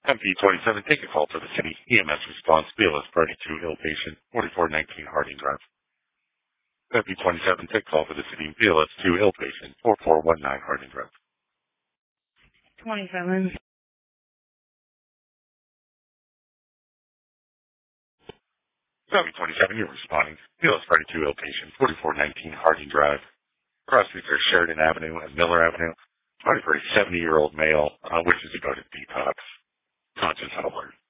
MP27, take a call for the city. EMS response, BLS Party 2, ill patient, 4419 Harding Drive. MP27, take a call for the city. BLS 2, ill patient, 4419 Harding Drive. 27. MP27, you're responding. BLS Party 2, ill patient, 4419 Harding Drive. Cross streets are Sheridan Avenue and Miller Avenue. Party for a 70-year-old male, wishes to go to detox. Conscious alert.